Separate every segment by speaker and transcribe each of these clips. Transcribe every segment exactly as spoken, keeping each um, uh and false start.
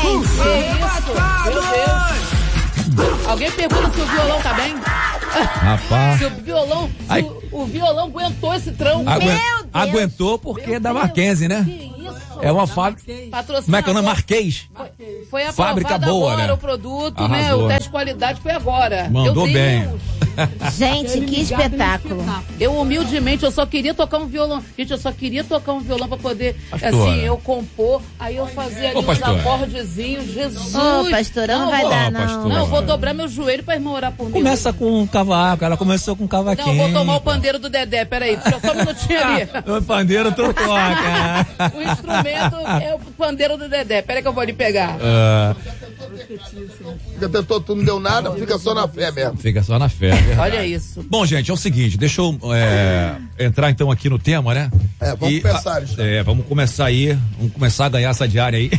Speaker 1: gente.
Speaker 2: Que isso? Meu Deus. Alguém pergunta se o violão tá bem?
Speaker 3: Rapaz.
Speaker 2: Se o violão, se o, o violão aguentou esse tranco.
Speaker 3: Agu...
Speaker 1: Meu Deus.
Speaker 3: Aguentou porque é da Mackenzie, né?
Speaker 2: Que isso?
Speaker 3: É uma fábrica. Como é que é o nome? Marquês.
Speaker 2: Foi, foi aprovado
Speaker 3: Fábrica boa,
Speaker 2: agora
Speaker 3: né?
Speaker 2: o produto,
Speaker 3: Arrasou.
Speaker 2: né? O teste de qualidade foi agora.
Speaker 3: Mandou
Speaker 2: Meu
Speaker 3: bem.
Speaker 2: Deus.
Speaker 1: Gente, que espetáculo.
Speaker 2: Eu humildemente, eu só queria tocar um violão. Gente, eu só queria tocar um violão pra poder,
Speaker 3: Pastora.
Speaker 2: assim, eu compor. Aí eu fazia ali
Speaker 3: Ô,
Speaker 2: uns
Speaker 3: pastora.
Speaker 2: acordezinhos. Jesus.
Speaker 1: Ô, pastora, não vai
Speaker 3: Ô,
Speaker 1: dar, não.
Speaker 3: pastora.
Speaker 2: Não, eu vou dobrar meu joelho pra irmã orar por mim.
Speaker 4: Começa com um cavaco, ela começou com um cavaquinho.
Speaker 2: Não, eu vou tomar o pandeiro do Dedé, peraí, fica só um minutinho ali.
Speaker 4: O pandeiro tu toca.
Speaker 2: O instrumento é o pandeiro do Dedé, peraí que eu vou ali pegar.
Speaker 3: Ah,
Speaker 5: Fica tentou, tu não deu nada, fica só na fé mesmo.
Speaker 3: fica só na fé. é verdade.
Speaker 2: Olha isso.
Speaker 3: Bom, gente, é o seguinte, deixa eu é, entrar então aqui no tema, né?
Speaker 5: É, vamos
Speaker 3: E,
Speaker 5: começar,
Speaker 3: a-
Speaker 5: Alexandre.
Speaker 3: É, vamos começar aí, vamos começar a ganhar essa diária aí.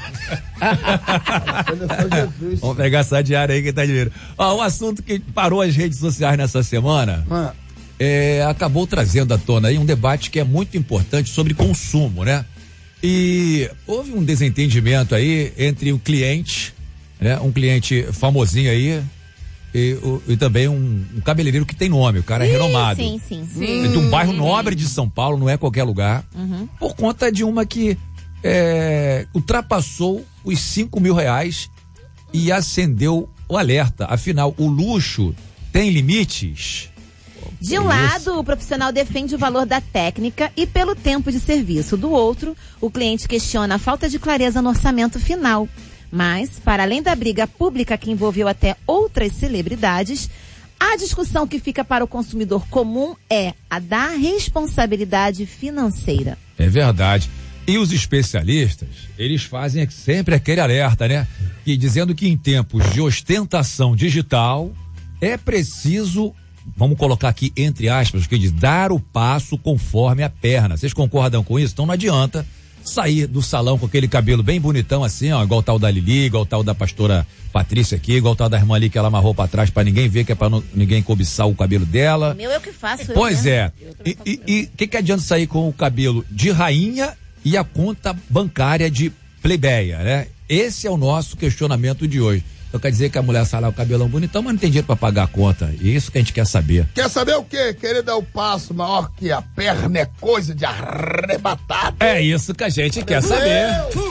Speaker 3: Vamos pegar essa diária aí que tá dinheiro. Ó, um assunto que parou as redes sociais nessa semana,
Speaker 5: Ah,
Speaker 3: é, acabou trazendo à tona aí um debate que é muito importante sobre consumo, né? E houve um desentendimento aí entre o cliente, né? Um cliente famosinho aí e, o- e também um, um cabeleireiro que tem nome, o cara é
Speaker 1: Ih,
Speaker 3: renomado.
Speaker 1: Sim, sim.
Speaker 2: Sim.
Speaker 3: De um bairro nobre de São Paulo, não é qualquer lugar, por conta de uma que é, ultrapassou os cinco mil reais e acendeu o alerta. Afinal, o luxo tem limites?
Speaker 1: De um lado, o profissional defende o valor da técnica e pelo tempo de serviço. Do outro, o cliente questiona a falta de clareza no orçamento final. Mas, para além da briga pública que envolveu até outras celebridades, a discussão que fica para o consumidor comum é a da responsabilidade financeira.
Speaker 3: É verdade. E os especialistas, eles fazem sempre aquele alerta, né? E dizendo que em tempos de ostentação digital é preciso, vamos colocar aqui entre aspas, que diz, dar o passo conforme a perna. Vocês concordam com isso? Então não adianta sair do salão com aquele cabelo bem bonitão assim, ó, igual o tal da Lili, igual o tal da pastora Patrícia aqui, igual o tal da irmã ali que ela amarrou pra trás pra ninguém ver, que é pra não, ninguém cobiçar o cabelo dela.
Speaker 1: Meu é o que faço.
Speaker 3: Pois
Speaker 1: eu,
Speaker 3: é. E o que, que adianta sair com o cabelo de rainha e a conta bancária de plebeia, né? Esse é o nosso questionamento de hoje. Então quer dizer que a mulher sai lá o cabelão bonitão, mas não tem dinheiro pra pagar a conta. E isso que a gente quer saber.
Speaker 5: quer saber o quê? Querer dar o passo maior que a perna é coisa de arrebatado.
Speaker 3: É isso que a gente quer saber.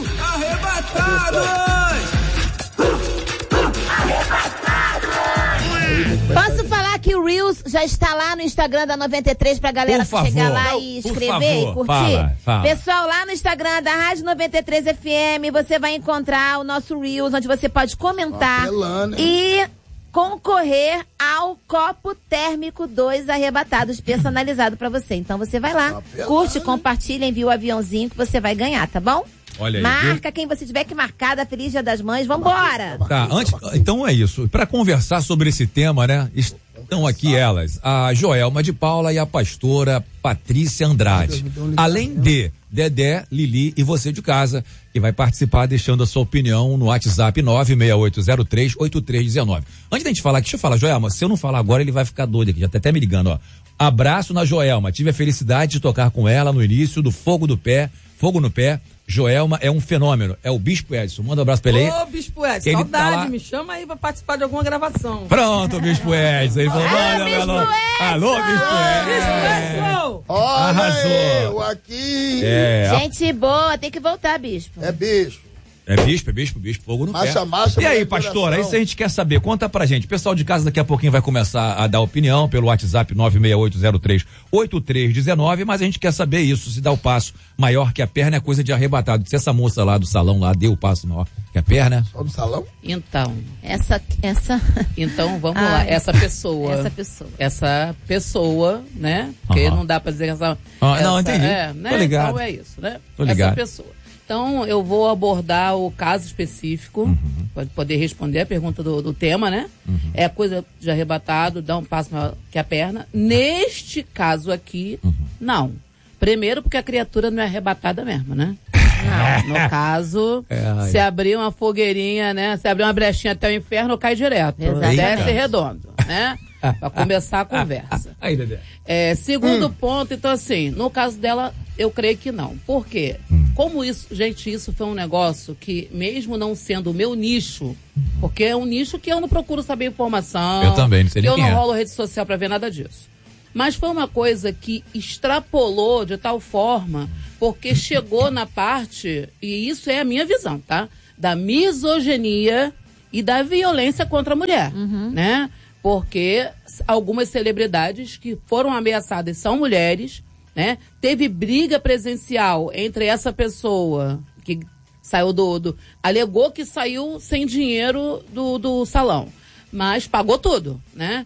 Speaker 1: Posso falar que o Reels já está lá no Instagram da noventa e três pra galera
Speaker 3: Por favor.
Speaker 1: chegar lá
Speaker 3: Não,
Speaker 1: e
Speaker 3: por
Speaker 1: escrever
Speaker 3: favor.
Speaker 1: e curtir?
Speaker 3: Fala, fala.
Speaker 1: Pessoal, lá no Instagram da Rádio noventa e três F M, você vai encontrar o nosso Reels, onde você pode comentar
Speaker 5: Apelando, hein?
Speaker 1: e concorrer ao copo térmico dois arrebatados personalizado pra você. Então você vai lá,
Speaker 5: Apelando.
Speaker 1: curte, compartilha, envia o aviãozinho que você vai ganhar, tá bom?
Speaker 3: Olha aí,
Speaker 1: Marca quem você tiver que marcar da Feliz Dia das Mães, vambora!
Speaker 3: Tá, antes, então é isso. Para conversar sobre esse tema, né? Estão aqui elas, a Joelma de Paula e a pastora Patrícia Andrade. Além de Dedé, Lili e você de casa, que vai participar deixando a sua opinião no WhatsApp nove seis oito zero três oito três um nove. Antes da gente falar, deixa eu falar, Joelma, se eu não falar agora, ele vai ficar doido aqui, já tá até me ligando, ó. Abraço na Joelma, tive a felicidade de tocar com ela no início do Fogo do Pé, Fogo no Pé. Joelma é um fenômeno, é o Bispo Edson. Manda um abraço pra ele aí.
Speaker 2: Ô, Bispo Edson,
Speaker 3: Ele
Speaker 2: saudade,
Speaker 3: tá lá.
Speaker 2: me chama aí pra participar de alguma gravação.
Speaker 3: Pronto, Bispo Edson. Ele falou,
Speaker 1: Ah,
Speaker 3: olha,
Speaker 1: Bispo
Speaker 3: alô,
Speaker 1: Edson!
Speaker 3: alô, Bispo Edson.
Speaker 2: Edson!
Speaker 5: Olha
Speaker 3: Arrasou.
Speaker 5: eu aqui.
Speaker 3: É, a-
Speaker 1: Gente boa, tem que voltar, bispo.
Speaker 5: É bicho.
Speaker 3: é bispo, é bispo, bispo, fogo no
Speaker 5: Marcha,
Speaker 3: pé.
Speaker 5: marcha,
Speaker 3: E aí,
Speaker 5: mulher,
Speaker 3: pastora,
Speaker 5: coração.
Speaker 3: isso a gente quer saber. Conta pra gente. O pessoal de casa daqui a pouquinho vai começar a dar opinião pelo WhatsApp nove seis oito zero três oito três um nove, mas a gente quer saber isso, se dá o passo maior que a perna é coisa de arrebatado. Se essa moça lá do salão lá deu o passo maior que a perna,
Speaker 5: Só no salão?
Speaker 2: Então,
Speaker 1: Essa, essa,
Speaker 2: então vamos
Speaker 1: Ai,
Speaker 2: lá, essa pessoa.
Speaker 1: essa pessoa.
Speaker 2: Essa pessoa, né? Porque
Speaker 3: Aham.
Speaker 2: não dá pra dizer que essa.
Speaker 3: Ah,
Speaker 2: essa
Speaker 3: não, entendi.
Speaker 2: É, né?
Speaker 3: Tô ligado.
Speaker 2: Então é isso, né?
Speaker 3: Tô ligado.
Speaker 2: Essa pessoa. Então, eu vou abordar o caso específico,
Speaker 3: Uhum.
Speaker 2: para poder responder a pergunta do, do tema, né?
Speaker 3: Uhum.
Speaker 2: É coisa de arrebatado, dá um passo maior que a perna. Neste caso aqui,
Speaker 3: Uhum.
Speaker 2: não. Primeiro, porque a criatura não é arrebatada mesmo, né? Não. No caso,
Speaker 3: É, ai.
Speaker 2: se abrir uma fogueirinha, né? Se abrir uma brechinha até o inferno, cai direto.
Speaker 1: Exatamente.
Speaker 2: Desce redondo, né? Para começar a conversa.
Speaker 3: Aí, Dedé.
Speaker 2: É, segundo ponto, então assim, no caso dela, eu creio que não. Por quê?
Speaker 3: Hum.
Speaker 2: como isso, gente, isso foi um negócio que, mesmo não sendo o meu nicho, porque é um nicho que eu não procuro saber informação.
Speaker 3: Eu também, não sei nem
Speaker 2: que eu
Speaker 3: quem
Speaker 2: não
Speaker 3: é.
Speaker 2: rolo rede social pra ver nada disso. Mas foi uma coisa que extrapolou de tal forma, porque chegou na parte, e isso é a minha visão, tá? Da misoginia e da violência contra a mulher,
Speaker 1: Uhum.
Speaker 2: né? Porque algumas celebridades que foram ameaçadas são mulheres, né? Teve briga presencial entre essa pessoa que saiu do, do... alegou que saiu sem dinheiro do, do salão, mas pagou tudo, né?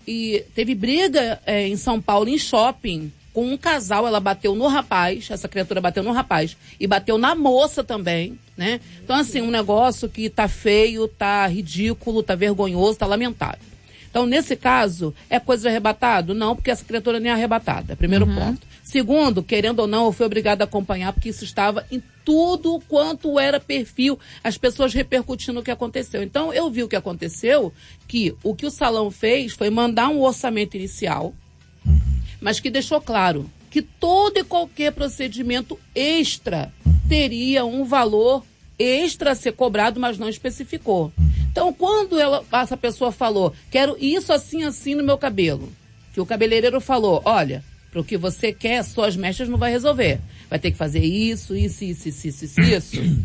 Speaker 2: E teve briga é, em São Paulo, em shopping, com um casal. Ela bateu no rapaz, essa criatura bateu no rapaz e bateu na moça também, né? Então, assim, um negócio que tá feio, tá ridículo, tá vergonhoso, tá lamentável. Então, nesse caso, é coisa de arrebatado? Não, porque essa criatura nem é arrebatada, primeiro
Speaker 1: Uhum.
Speaker 2: ponto. Segundo, querendo ou não, eu fui obrigada a acompanhar, porque isso estava em tudo quanto era perfil, as pessoas repercutindo o que aconteceu. Então, eu vi o que aconteceu, que o que o salão fez foi mandar um orçamento inicial, mas que deixou claro que todo e qualquer procedimento extra teria um valor extra a ser cobrado, mas não especificou. Então, quando ela, essa pessoa falou, quero isso assim, assim no meu cabelo, que o cabeleireiro falou, olha, para o que você quer, suas mechas não vai resolver. Vai ter que fazer isso, isso, isso, isso, isso, isso, isso.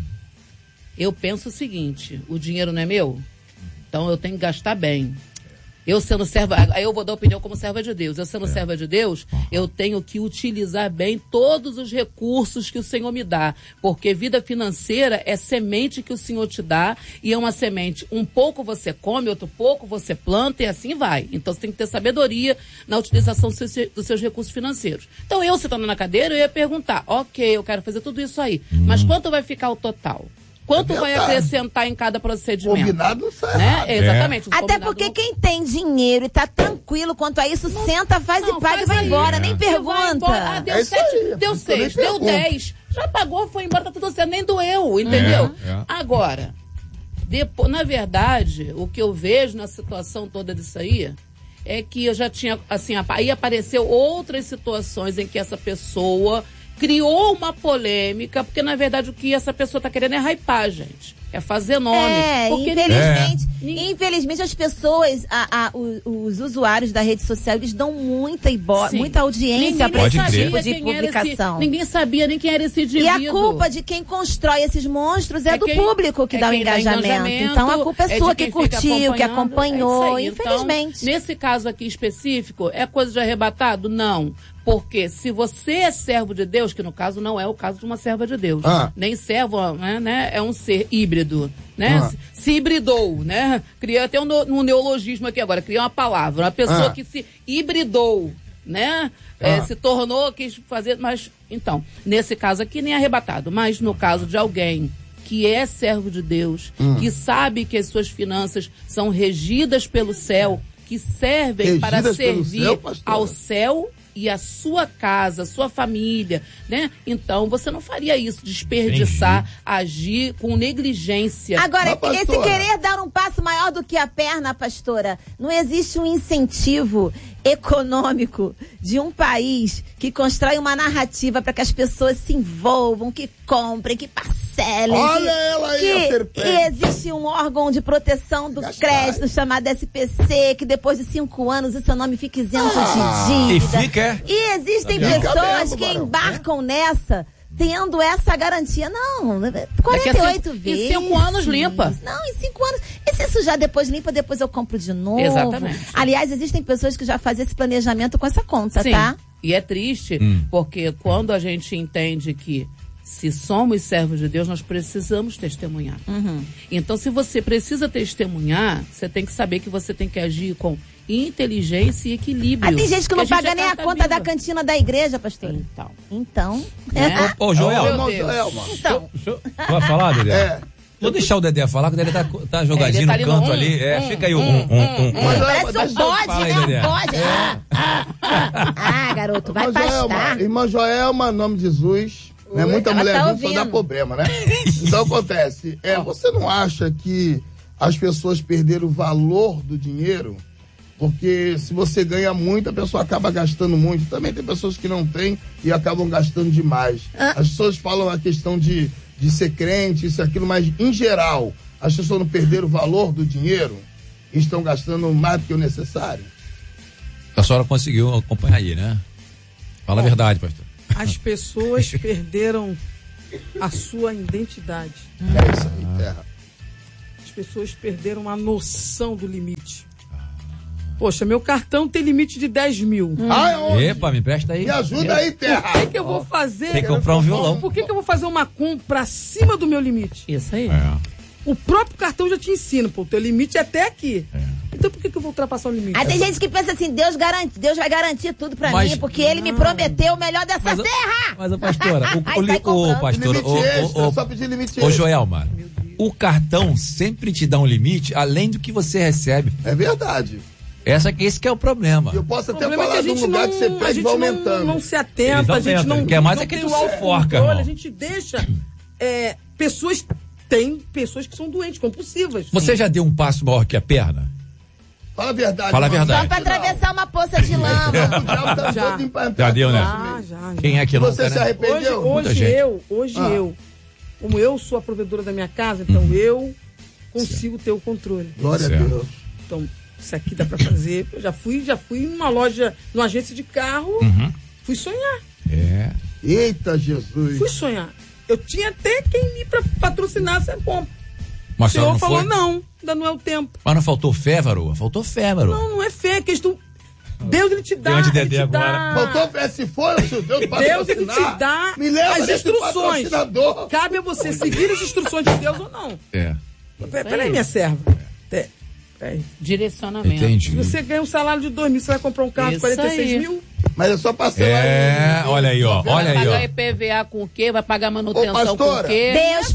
Speaker 2: Eu penso o seguinte, o dinheiro não é meu, então eu tenho que gastar bem. Eu sendo serva, aí eu vou dar opinião como serva de Deus. Eu sendo serva de Deus, eu tenho que utilizar bem todos os recursos que o Senhor me dá. Porque vida financeira é semente que o Senhor te dá e é uma semente. Um pouco você come, outro pouco você planta e assim vai. Então você tem que ter sabedoria na utilização dos seus, dos seus recursos financeiros. Então eu, sentando na cadeira, eu ia perguntar, ok, eu quero fazer tudo isso aí, mas quanto vai ficar o total? Quanto
Speaker 5: É
Speaker 2: vai acrescentar em cada procedimento?
Speaker 5: Combinado não sai
Speaker 2: né?
Speaker 5: errado.
Speaker 2: Exatamente.
Speaker 1: Até
Speaker 2: combinado
Speaker 1: porque
Speaker 2: não-
Speaker 1: quem tem dinheiro e tá tranquilo quanto a isso, senta, faz
Speaker 2: Não,
Speaker 1: e paga
Speaker 2: faz
Speaker 1: e vai
Speaker 2: aí.
Speaker 1: embora, nem
Speaker 2: Você vai embora.
Speaker 1: pergunta.
Speaker 2: Ah, deu
Speaker 5: É isso
Speaker 2: sete,
Speaker 5: aí,
Speaker 2: deu
Speaker 5: por isso que eu nem
Speaker 2: seis, deu
Speaker 5: pergunto.
Speaker 2: dez. Já pagou, foi embora, tá tudo certo, nem doeu, entendeu?
Speaker 3: É, é.
Speaker 2: Agora, depois, na verdade, o que eu vejo na situação toda disso aí é que eu já tinha, assim, aí apareceu outras situações em que essa pessoa criou uma polêmica, porque na verdade o que essa pessoa tá querendo é hypar, gente. É fazer nome.
Speaker 1: É,
Speaker 2: porque
Speaker 1: infelizmente,
Speaker 2: ninguém-
Speaker 1: infelizmente as pessoas, a, a, os, os usuários da rede social, eles dão muita, ibo-
Speaker 2: Sim.
Speaker 1: muita audiência
Speaker 2: Ninguém
Speaker 1: para
Speaker 3: Pode
Speaker 1: esse
Speaker 3: crer.
Speaker 1: tipo de
Speaker 2: quem era esse-
Speaker 1: publicação.
Speaker 2: ninguém sabia nem quem era esse
Speaker 1: E
Speaker 2: indivíduo.
Speaker 1: a culpa de quem constrói esses monstros é,
Speaker 2: É
Speaker 1: do
Speaker 2: quem-
Speaker 1: público que
Speaker 2: é
Speaker 1: dá o
Speaker 2: quem dá
Speaker 1: engajamento.
Speaker 2: engajamento,
Speaker 1: Então a culpa é,
Speaker 2: é
Speaker 1: sua,
Speaker 2: de
Speaker 1: que
Speaker 2: quem fica
Speaker 1: curtiu, que
Speaker 2: acompanhando,
Speaker 1: acompanhou,
Speaker 2: é isso aí.
Speaker 1: infelizmente.
Speaker 2: Então, nesse caso aqui específico, é coisa de arrebatado? Não. Porque se você é servo de Deus, que no caso não é o caso de uma serva de Deus,
Speaker 5: Ah.
Speaker 2: nem servo, né, né, é um ser híbrido, né?
Speaker 5: Ah.
Speaker 2: Se, se hibridou, né? Cria até um, no- um neologismo aqui agora, cria uma palavra, uma pessoa
Speaker 5: Ah.
Speaker 2: que se hibridou, né? É,
Speaker 5: Ah.
Speaker 2: se tornou, quis fazer, mas, então, nesse caso aqui nem arrebatado, mas no caso de alguém que é servo de Deus,
Speaker 5: Hum.
Speaker 2: que sabe que as suas finanças são regidas pelo céu, que servem para
Speaker 5: Regidas pelo
Speaker 2: servir
Speaker 5: céu, pastora?
Speaker 2: ao céu e a sua casa, a sua família, né? Então, você não faria isso, desperdiçar, agir com negligência.
Speaker 1: Agora,
Speaker 5: Mas,
Speaker 1: esse
Speaker 5: pastora-
Speaker 1: querer dar um passo maior do que a perna, pastora, não existe um incentivo econômico de um país que constrói uma narrativa para que as pessoas se envolvam, que comprem, que parcelem.
Speaker 5: Olha
Speaker 1: que,
Speaker 5: ela aí,
Speaker 1: que,
Speaker 5: a serpente.
Speaker 1: e existe um órgão de proteção do
Speaker 5: Gastar.
Speaker 1: crédito chamado S P C, que depois de cinco anos o seu nome fica isento
Speaker 5: Ah.
Speaker 1: de dívida.
Speaker 3: E fica, é?
Speaker 1: E existem
Speaker 5: Fica
Speaker 1: pessoas
Speaker 5: mesmo,
Speaker 1: que
Speaker 5: Barão.
Speaker 1: embarcam nessa tendo essa garantia. Não,
Speaker 2: Daqui a
Speaker 1: quarenta e oito
Speaker 2: cinco-
Speaker 1: vezes.
Speaker 2: Em cinco anos limpa.
Speaker 1: Não, em cinco anos. E se isso já depois limpa, depois eu compro de novo?
Speaker 2: Exatamente.
Speaker 1: Aliás, existem pessoas que já fazem esse planejamento com essa conta,
Speaker 2: Sim.
Speaker 1: tá?
Speaker 2: E é triste,
Speaker 3: Hum.
Speaker 2: porque quando a gente entende que se somos servos de Deus, nós precisamos testemunhar.
Speaker 1: Uhum.
Speaker 2: Então, se você precisa testemunhar, você tem que saber que você tem que agir com inteligência e equilíbrio.
Speaker 1: Ah, tem gente que não
Speaker 2: Porque a
Speaker 1: paga
Speaker 2: gente é
Speaker 1: nem a
Speaker 2: carta
Speaker 1: conta da
Speaker 2: viva.
Speaker 1: cantina da igreja, pastor.
Speaker 2: Então,
Speaker 1: Então.
Speaker 2: né?
Speaker 3: Ô, Joel,
Speaker 2: Meu
Speaker 5: Irmão
Speaker 2: Deus.
Speaker 5: Joel, mano.
Speaker 1: Então.
Speaker 3: vai falar, Dedé?
Speaker 5: É.
Speaker 3: Vou deixar o Dedé falar, que o Dedé tá, tá jogadinho
Speaker 2: É, ele tá
Speaker 3: no
Speaker 2: ali no
Speaker 3: canto
Speaker 2: um,
Speaker 3: ali. É,
Speaker 2: um,
Speaker 3: fica aí o um,
Speaker 2: um,
Speaker 3: um, um, um.
Speaker 5: Mas,
Speaker 1: Parece um
Speaker 5: deixa eu-
Speaker 1: bode,
Speaker 3: fala aí,
Speaker 1: né?
Speaker 3: Dedé.
Speaker 1: Um bode. Ah, ah, ah. Ah, garoto, vai
Speaker 5: Irmã Joelma,
Speaker 1: pastar.
Speaker 5: irmã Joelma, em nome de Jesus. Né? Muita
Speaker 1: ela
Speaker 5: mulher
Speaker 1: tá
Speaker 5: junto só dá
Speaker 1: ouvindo.
Speaker 5: problema, né? Então acontece. É, você não acha que as pessoas perderam o valor do dinheiro Porque se você ganha muito, a pessoa acaba gastando muito. Também tem pessoas que não têm e acabam gastando demais.
Speaker 1: Ah.
Speaker 5: As pessoas falam a questão de, de ser crente, isso e aquilo, mas em geral, as pessoas não perderam o valor do dinheiro e estão gastando mais do que o necessário.
Speaker 3: A senhora conseguiu acompanhar aí, né? Fala a verdade, pastor.
Speaker 6: As pessoas perderam a sua identidade.
Speaker 5: É isso aí, terra.
Speaker 6: As pessoas perderam a noção do limite. Poxa, meu cartão tem limite de dez mil.
Speaker 5: Hum. Ah, onde?
Speaker 3: Epa, me presta aí.
Speaker 5: Me ajuda aí, terra.
Speaker 6: Por que, que eu vou fazer?
Speaker 3: Tem que comprar um violão.
Speaker 6: Por que, que eu vou fazer uma compra acima do meu limite?
Speaker 2: Isso aí.
Speaker 3: É.
Speaker 6: O próprio cartão já te ensina, pô, o teu limite é até aqui. É. Então por que, que eu vou ultrapassar o limite?
Speaker 1: Aí tem gente que pensa assim, Deus garante, Deus vai garantir tudo pra
Speaker 3: Mas-
Speaker 1: mim, porque ele me prometeu o melhor dessa
Speaker 3: Mas,
Speaker 1: terra.
Speaker 3: mas a pastora, o,
Speaker 1: Aí
Speaker 3: o,
Speaker 1: sai
Speaker 3: o,
Speaker 1: comprando.
Speaker 3: o pastor,
Speaker 5: Limite
Speaker 3: o,
Speaker 5: extra,
Speaker 3: o, o,
Speaker 5: só pedir limite
Speaker 3: Ô
Speaker 5: extra.
Speaker 3: Joelma, o cartão sempre te dá um limite além do que você recebe.
Speaker 5: É verdade.
Speaker 3: Essa, esse que é o problema.
Speaker 5: E eu posso
Speaker 6: O
Speaker 5: até
Speaker 6: problema é que
Speaker 5: falar
Speaker 6: a
Speaker 5: de um
Speaker 6: gente
Speaker 5: lugar
Speaker 6: não,
Speaker 5: que você
Speaker 6: a
Speaker 5: pede
Speaker 6: gente
Speaker 5: vai
Speaker 6: não,
Speaker 5: aumentando.
Speaker 6: não se atenta,
Speaker 3: Eles
Speaker 6: a gente
Speaker 3: aumentam,
Speaker 6: não,
Speaker 3: quer mais
Speaker 6: não
Speaker 3: é que
Speaker 6: tem
Speaker 3: tu
Speaker 6: o
Speaker 3: se enforca,
Speaker 6: autocontrole,
Speaker 3: irmão.
Speaker 6: a gente deixa é, pessoas, tem pessoas que são doentes, compulsivas.
Speaker 3: Você já deu um passo maior que a perna?
Speaker 5: Fala a verdade.
Speaker 3: Fala a
Speaker 5: mano.
Speaker 3: verdade.
Speaker 1: Só pra atravessar uma poça de lama.
Speaker 5: O diabo tá
Speaker 6: Já.
Speaker 5: todo empa-
Speaker 3: Já deu, né?
Speaker 6: Ah, já, já.
Speaker 3: Quem é que não
Speaker 5: Você
Speaker 3: tá,
Speaker 5: se
Speaker 3: né?
Speaker 6: Hoje,
Speaker 5: arrependeu?
Speaker 3: Muita
Speaker 6: hoje
Speaker 3: gente.
Speaker 6: eu, hoje
Speaker 5: Ah.
Speaker 6: eu, como eu sou a provedora da minha casa, então
Speaker 3: Uhum.
Speaker 6: eu consigo ter o controle.
Speaker 5: Glória
Speaker 3: Certo.
Speaker 5: a Deus.
Speaker 6: Então, isso aqui dá pra fazer. Eu já fui, já fui numa loja, numa agência de carro,
Speaker 3: Uhum.
Speaker 6: fui sonhar,
Speaker 3: É.
Speaker 5: Eita, Jesus.
Speaker 6: fui sonhar. Eu tinha até quem me pra patrocinar essa compra. O
Speaker 3: Mas a senhora
Speaker 6: senhor
Speaker 3: não
Speaker 6: falou,
Speaker 3: foi?
Speaker 6: não, ainda não é o tempo.
Speaker 3: Mas não faltou fé, varoa? Faltou fé, varoa.
Speaker 6: Não, não é fé, é questão. Deus ele te dá.
Speaker 3: Tem onde
Speaker 6: ele
Speaker 3: Dedé
Speaker 6: te
Speaker 3: agora.
Speaker 6: dá.
Speaker 5: Faltou fé, se for, se Deus
Speaker 6: Deus ele te
Speaker 5: patrocinar,
Speaker 6: dá
Speaker 5: me leva
Speaker 6: as
Speaker 5: nesse
Speaker 6: instruções.
Speaker 5: patrocinador.
Speaker 6: Cabe a você seguir as instruções de Deus ou não.
Speaker 3: É.
Speaker 6: Pera- Peraí, minha serva. Pera- Peraí.
Speaker 2: Direcionamento.
Speaker 3: Entendi.
Speaker 6: Se você ganha um salário de dois mil, você vai comprar um carro de
Speaker 2: Isso
Speaker 6: quarenta e seis
Speaker 2: aí.
Speaker 6: mil?
Speaker 5: Mas é só parcelar.
Speaker 3: É,
Speaker 5: em-
Speaker 3: olha aí, ó.
Speaker 2: Vai
Speaker 3: Olha aí,
Speaker 2: pagar
Speaker 3: ó.
Speaker 2: I P V A com o quê? Vai pagar manutenção
Speaker 5: Ô, pastora,
Speaker 2: com o quê?
Speaker 1: Deus